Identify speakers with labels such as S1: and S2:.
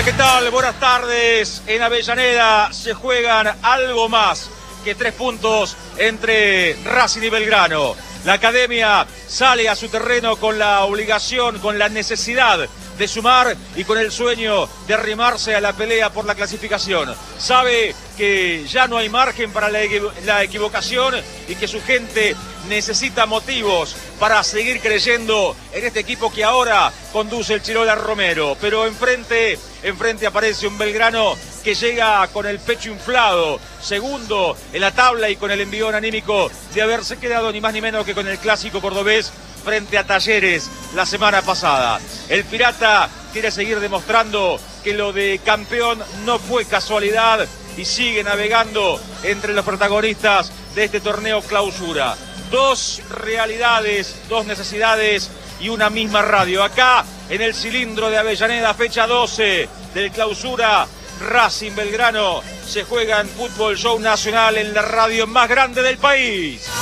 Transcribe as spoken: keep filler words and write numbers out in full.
S1: Hola, ¿qué tal? Buenas tardes. En Avellaneda se juegan algo más que tres puntos entre Racing y Belgrano. La academia sale a su terreno con la obligación, con la necesidad de sumar y con el sueño de arrimarse a la pelea por la clasificación. Sabe que ya no hay margen para la, la equivocación y que su gente necesita motivos para seguir creyendo en este equipo que ahora conduce el Chirola Romero. Pero enfrente, enfrente aparece un Belgrano que llega con el pecho inflado, segundo en la tabla y con el envión anímico de haberse quedado ni más ni menos que con el clásico cordobés frente a Talleres la semana pasada. El Pirata quiere seguir demostrando que lo de campeón no fue casualidad y sigue navegando entre los protagonistas de este torneo clausura. Dos realidades, dos necesidades y una misma radio. Acá en el cilindro de Avellaneda, fecha doce del clausura, Racing Belgrano se juega en Fútbol Show Nacional en la radio más grande del país.